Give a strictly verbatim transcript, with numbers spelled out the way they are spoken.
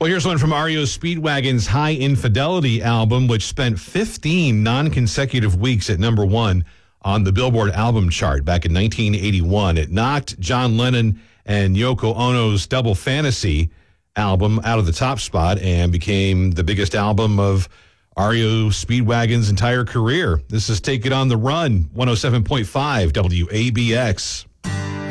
Well, here's one from R E O Speedwagon's High Infidelity album, which spent fifteen non-consecutive weeks at number one on the Billboard album chart back in nineteen eighty-one. It knocked John Lennon and Yoko Ono's Double Fantasy album out of the top spot and became the biggest album of R E O Speedwagon's entire career. This is Take It on the Run, one oh seven point five W A B X.